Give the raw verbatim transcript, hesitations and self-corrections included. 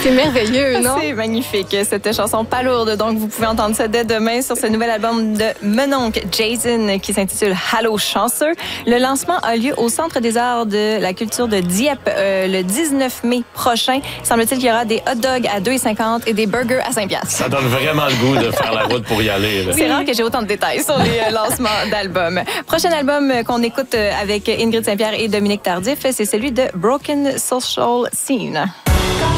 C'est merveilleux, non? C'est magnifique, cette chanson pas lourde. Donc, vous pouvez entendre ça dès demain sur ce nouvel album de Mononcle Jason qui s'intitule Allô chanceux. Le lancement a lieu au Centre des arts de la culture de Dieppe euh, le dix-neuf mai prochain. Semble-t-il qu'il y aura des hot dogs à deux et cinquante et des burgers à cinq piastres. Ça donne vraiment le goût de faire la route pour y aller. Là. C'est rare que j'ai autant de détails sur les euh, lancements d'albums. Prochain album qu'on écoute avec Ingrid Saint-Pierre et Dominique Tardif, c'est celui de Broken Social Scene.